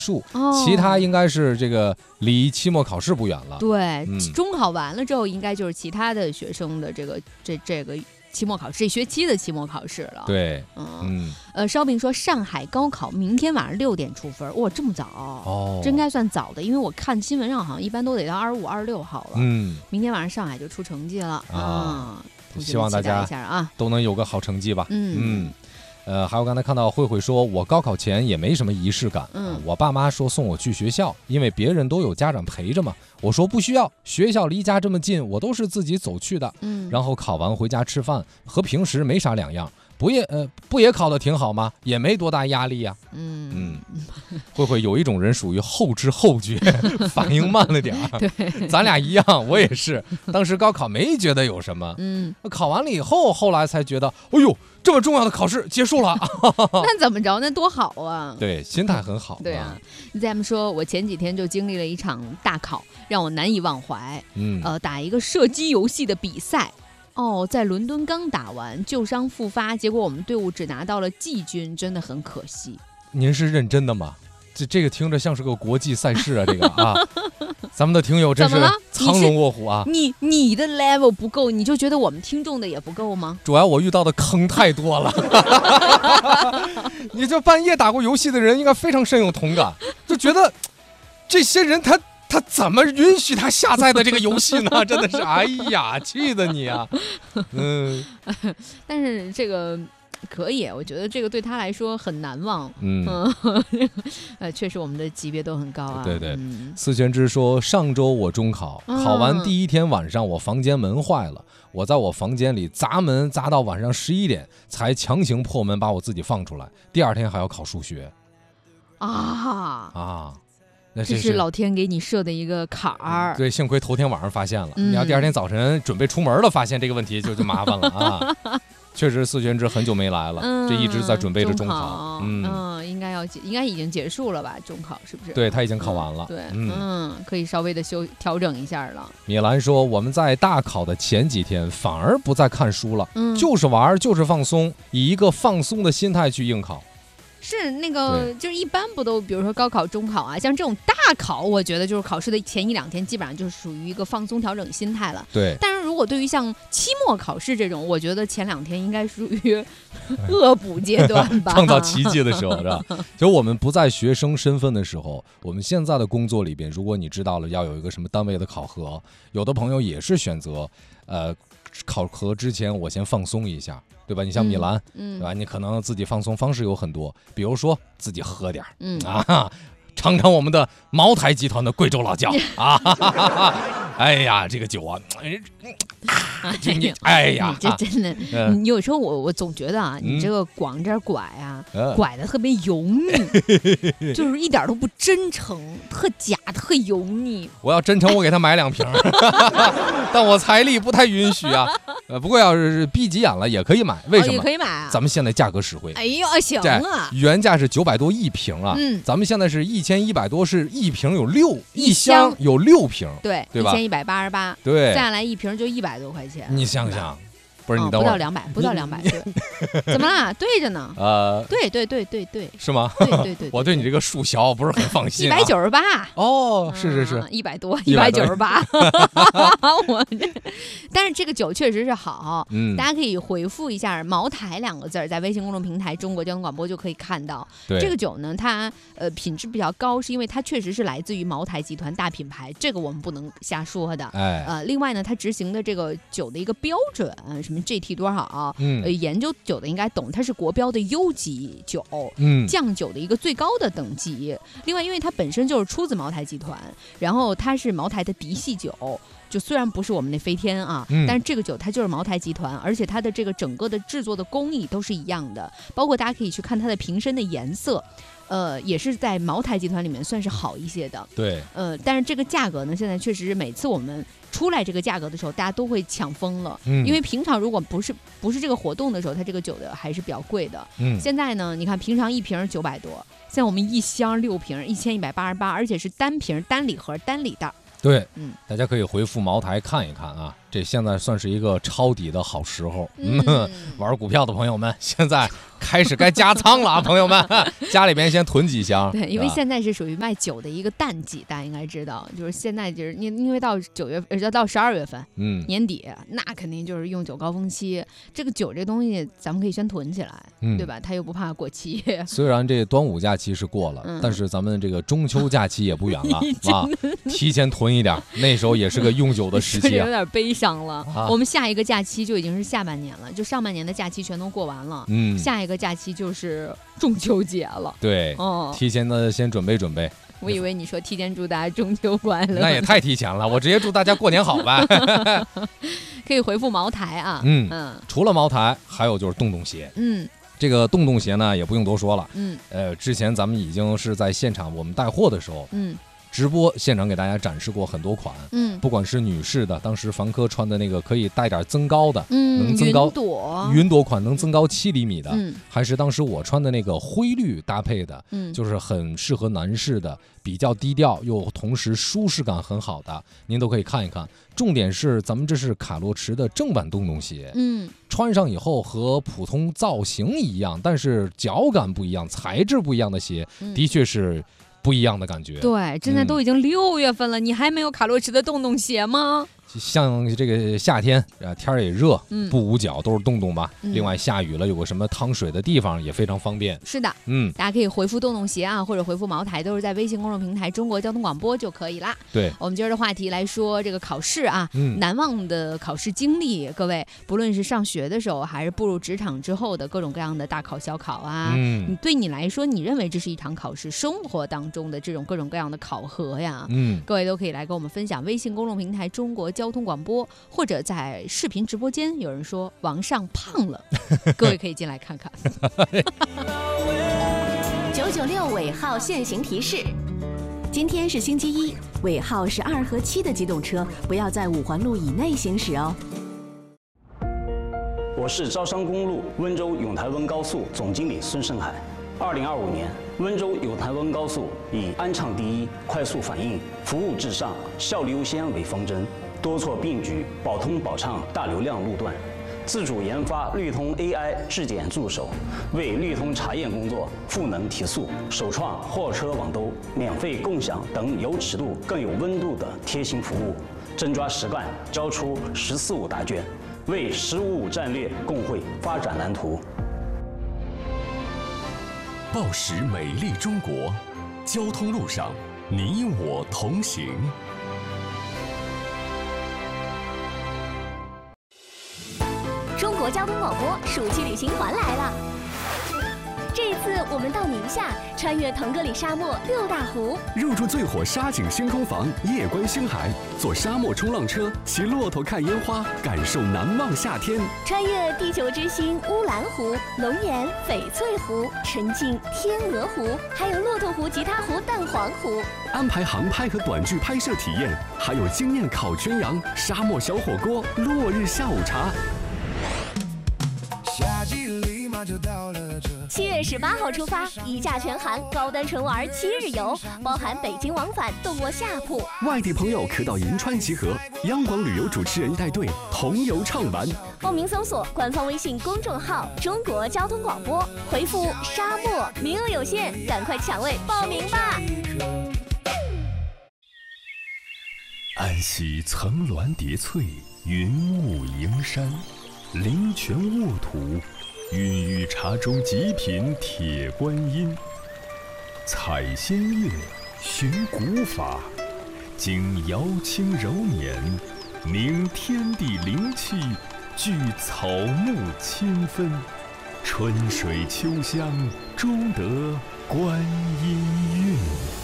数，其他应该是这个离期末考试不远了。 对，中考完了之后，应该就是其他的学生的这个期末考试，这学期的期末考试了。 对， 烧饼说上海高考明天晚上6点出分，哇，这么早哦，这应该算早的，因为我看新闻上好像一般都得到25、26号了。明天晚上上海就出成绩了啊， 希望大家都能有个好成绩吧。还有刚才看到慧慧说，我高考前也没什么仪式感。我爸妈说送我去学校，因为别人都有家长陪着嘛。我说不需要，学校离家这么近，我都是自己走去的。然后考完回家吃饭，和平时没啥两样。不也考得挺好吗？也没多大压力呀。慧慧有一种人属于后知后觉，反应慢了点。 对， 咱俩一样，我也是。当时高考没觉得有什么，考完了以后，后来才觉得，哎呦，这么重要的考试结束了。 那怎么着？那多好啊！ 对，心态很好。 对啊，咱们说，我前几天就经历了一场大考，让我难以忘怀。打一个射击游戏的比赛。在伦敦刚打完，旧伤复发，结果我们队伍只拿到了季军，真的很可惜。 您是认真的吗？这个听着像是个国际赛事啊，这个啊，咱们的听友真是藏龙卧虎啊！ 你的 level 不够，你就觉得我们听众的也不够吗？ 主要我遇到的坑太多了。你这半夜打过游戏的人应该非常深有同感，就觉得这些人他怎么允许他下载的这个游戏呢？真的是，哎呀，气得你啊！ 但是这个可以，我觉得这个对他来说很难忘。确实我们的级别都很高啊。 对，四全之说，上周我中考，考完第一天晚上，我房间门坏了，我在我房间里砸门砸到晚上11点，才强行破门把我自己放出来。第二天还要考数学。 这是老天给你设的一个坎儿。 对，幸亏头天晚上发现了，你要第二天早晨准备出门了，发现这个问题就麻烦了啊。确实，四全之很久没来了，这一直在准备着中考。 应该已经结束了吧？中考是不是？ 对，他已经考完了。 对，可以稍微的调整一下了。 米兰说，我们在大考的前几天反而不再看书了，就是玩，就是放松，以一个放松的心态去应考。 是那个，就是一般不都，比如说高考、中考啊，像这种大考，我觉得就是考试的前1、2天，基本上就是属于一个放松调整心态了。 对。 但是如果对于像期末考试这种，我觉得前2天应该属于恶补阶段吧。 创造奇迹的时候，是吧？就我们不在学生身份的时候，我们现在的工作里边，如果你知道了要有一个什么单位的考核，有的朋友也是选择，考核之前我先放松一下。对吧？你像米兰，对吧？你可能自己放松方式有很多，比如说自己喝点尝尝我们的茅台集团的贵州老窖啊！哎呀，这个酒啊，哎呀， 你这真的，你有时候我总觉得啊，你这个往这儿拐啊，拐的特别油腻，就是一点都不真诚，特假，特油腻。 我要真诚，我给他买2瓶，但我财力不太允许啊。不过要是逼急眼了也可以买，为什么？ 也可以买啊。 咱们现在价格实惠。 哎呦，行啊！ 原价是900多1瓶啊，咱们现在是1100多，是1瓶有1箱有6瓶， 对吧？1188， 对， 再来1瓶就100多块钱。 你想想。不是你等会儿不到200，怎么啦？对着呢。对， 是吗？ 对， 我对你这个数学不是很放心。 198。 哦，是 ，100多，198。但是这个酒确实是好，大家可以回复一下"茅台"2个字，在微信公众平台中国交通广播就可以看到。这个酒呢，它品质比较高，是因为它确实是来自于茅台集团大品牌，这个我们不能瞎说的。另外呢，它执行的这个酒的一个标准。什么 GT 多少？研究酒的应该懂，它是国标的优级酒，酱酒的一个最高的等级。另外，因为它本身就是出自茅台集团，然后它是茅台的嫡系酒，就虽然不是我们那飞天啊，但是这个酒它就是茅台集团，而且它的这个整个的制作的工艺都是一样的，包括大家可以去看它的瓶身的颜色。也是在茅台集团里面算是好一些的。 对。 但是这个价格呢，现在确实是每次我们出来这个价格的时候，大家都会抢疯了。因为平常如果不是这个活动的时候，它这个酒的还是比较贵的。现在呢，你看平常1瓶900多，现在我们1箱6瓶1188，而且是单瓶单礼盒单礼袋。 对，大家可以回复茅台看一看啊。 这现在算是一个抄底的好时候。玩股票的朋友们，现在开始该加仓了啊，朋友们，家里边先囤几箱。 对，因为现在是属于卖酒的一个淡季，大家应该知道，就是现在就是因为到到12月份，年底那肯定就是用酒高峰期。这个酒这东西，咱们可以先囤起来，对吧？它又不怕过期。 虽然这端午假期是过了，但是咱们这个中秋假期也不远了啊，提前囤一点，那时候也是个用酒的时期有点悲伤了。我们下一个假期就已经是下半年了，就上半年的假期全都过完了，下一个假期就是中秋节了。 对，提前的先准备准备。 我以为你说提前祝大家中秋快乐， 那也太提前了，我直接祝大家过年好吧。 可以回复茅台啊， 除了茅台，还有就是洞洞鞋，这个洞洞鞋呢也不用多说了，之前咱们已经是在现场我们带货的时候，直播现场给大家展示过很多款，不管是女士的，当时凡科穿的那个可以带点增高的，能增高云朵款能增高7厘米的，还是当时我穿的那个灰绿搭配的，就是很适合男士的，比较低调又同时舒适感很好的，您都可以看一看。重点是咱们这是卡洛驰的正版洞洞鞋，穿上以后和普通造型一样，但是脚感不一样，材质不一样的鞋，的确是不一样的感觉。 对，现在都已经6月份了，你还没有卡洛驰的洞洞鞋吗？ 像这个夏天天儿也热，不捂脚都是洞洞吧。另外下雨了，有个什么趟水的地方也非常方便。 是的，大家可以回复洞洞鞋啊，或者回复茅台，都是在微信公众平台中国交通广播就可以啦。 对， 我们今儿的话题来说这个考试啊，难忘的考试经历，各位不论是上学的时候，还是步入职场之后的各种各样的大考小考啊，对你来说，你认为这是一场考试？生活当中的这种各种各样的考核呀，各位都可以来跟我们分享。微信公众平台中国交通广播，或者在视频直播间，有人说王上胖了，各位可以进来看看。 996尾号限行提示：今天是星期一，尾号是2和7的机动车不要在5环路以内行驶哦。 我是招商公路温州永台温高速总经理孙胜海。2025年，温州永台温高速以安畅第一、快速反应、服务至上、效率优先为方针，多措并举，保通保畅大流量路段，自主研发绿通 AI 质检助手，为绿通查验工作赋能提速，首创货车网兜、免费共享等有尺度更有温度的贴心服务，真抓实干，交出14.5答卷，为15.5战略共绘发展蓝图。 报时美丽中国，交通路上你我同行。 中国交通广播暑期旅行团来了。这一次我们到宁夏，穿越腾格里沙漠6大湖， 入住最火沙景星空房，夜观星海，坐沙漠冲浪车，骑骆驼看烟花，感受难忘夏天。 穿越地球之星乌兰湖、龙岩、翡翠湖、沉浸天鹅湖，还有骆驼湖、吉他湖、蛋黄湖。 安排航拍和短剧拍摄体验，还有惊艳烤全羊、沙漠小火锅、落日下午茶。 7月18号出发，一价全含，高端纯玩7日游，包含北京往返，动卧下铺。 外地朋友可到银川集合，央广旅游主持人带队同游畅玩。 报名搜索官方微信公众号中国交通广播，回复沙漠，名额有限，赶快抢位报名吧。 安溪层峦叠翠，云雾迎山，灵泉沃土，孕育茶中极品铁观音。采仙乐，寻古法，经瑶清柔年，凝天地灵气，聚草木清芬，春水秋香，终得观音韵。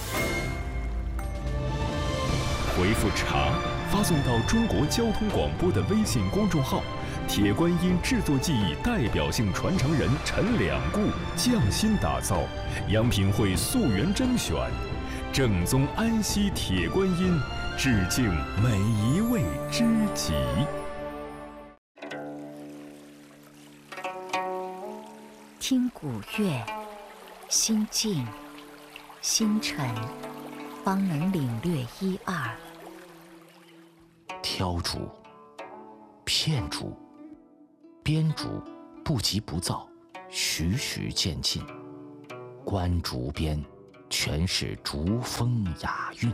回复茶发送到中国交通广播的微信公众号，铁观音制作技艺代表性传承人陈两固匠心打造，阳品会溯源甄选，正宗安溪铁观音，致敬每一位知己。 听古乐，心静心沉，方能领略一二。 挑煮片竹，编竹不急不躁，徐徐渐进，观竹边全是竹风雅韵。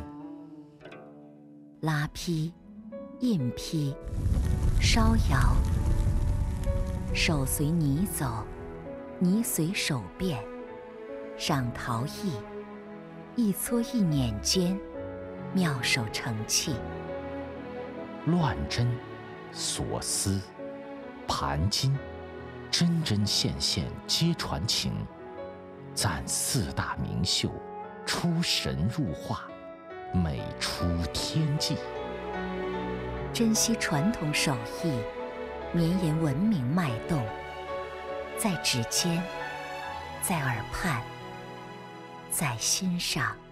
拉坯、印坯、烧窑，手随泥走，泥随手变，上陶艺，一撮一捻间，妙手成器。 乱针、锁丝、盘金，针针线线皆传情，赞四大名秀，出神入化，美出天际。 珍惜传统手艺，绵延文明脉动，在指尖，在耳畔，在心上。